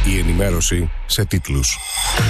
Η ενημέρωση σε τίτλους.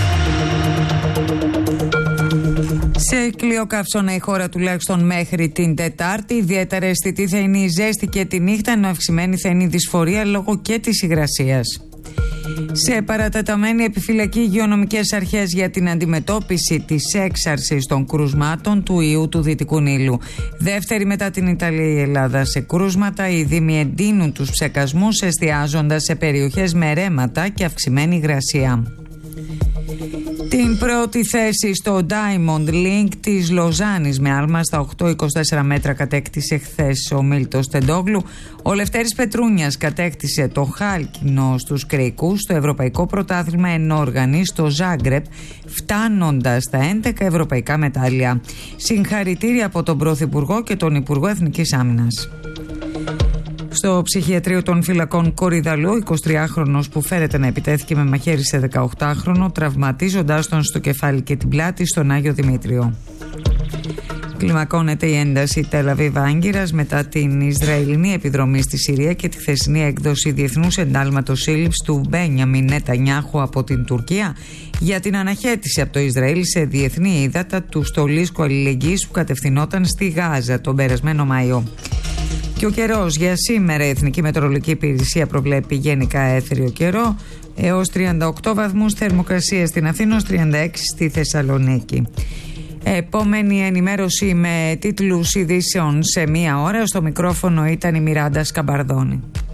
Σε κλειοκαύσωνα η χώρα τουλάχιστον μέχρι την Τετάρτη. Ιδιαίτερα αισθητή θα είναι η ζέστη και τη νύχτα, ενώ αυξημένη θα είναι η δυσφορία λόγω και της υγρασίας. Σε παρατεταμένη επιφυλακή υγειονομικές αρχές για την αντιμετώπιση της έξαρσης των κρούσματων του ιού του Δυτικού Νείλου. Δεύτερη μετά την Ιταλία η Ελλάδα σε κρούσματα. Οι δήμοι εντείνουν τους ψεκασμούς εστιάζοντας σε περιοχές με ρέματα και αυξημένη υγρασία. Την πρώτη θέση στο Diamond League της Λοζάνης με άλμα στα 8,24 μέτρα κατέκτησε χθες ο Μίλτος Τεντόγλου. Ο Λευτέρης Πετρούνιας κατέκτησε το χάλκινο στους κρίκους στο Ευρωπαϊκό Πρωτάθλημα Ενόργανη στο Ζάγκρεπ, φτάνοντας στα 11 ευρωπαϊκά μετάλλια. Συγχαρητήρια από τον Πρωθυπουργό και τον Υπουργό Εθνικής Άμυνας. Στο ψυχιατρίο των φυλακών Κορυδαλού, 23χρονος που φέρεται να επιτέθηκε με μαχαίρι σε 18χρονο, τραυματίζοντάς τον στο κεφάλι και την πλάτη στον Άγιο Δημήτριο. Κλιμακώνεται η ένταση Τελ Αβίβ-Άγκυρας μετά την Ισραηλινή επιδρομή στη Συρία και τη χθεσινή έκδοση διεθνούς εντάλματος σύλληψης του Μπένιαμιν Νετανιάχου από την Τουρκία για την αναχέτηση από το Ισραήλ σε διεθνή ύδατα του στολίσκου αλληλεγγύης που κατευθυνόταν στη Γάζα τον περασμένο Μάιο. Και ο καιρός για σήμερα, η Εθνική Μετεωρολογική Υπηρεσία προβλέπει γενικά έθριο καιρό έως 38 βαθμούς θερμοκρασία στην Αθήνα, 36 στη Θεσσαλονίκη. Επόμενη ενημέρωση με τίτλους ειδήσεων σε μία ώρα. Στο μικρόφωνο ήταν η Μιράντα Σκαμπαρδόνη.